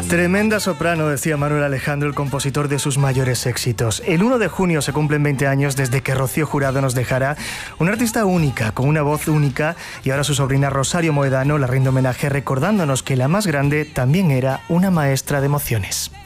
Tremenda soprano, decía Manuel Alejandro, el compositor de sus mayores éxitos. El 1 de junio se cumplen 20 años desde que Rocío Jurado nos dejara. Una artista única, con una voz única, y ahora su sobrina Rosario Moedano la rinde homenaje recordándonos que la más grande también era una maestra de emociones.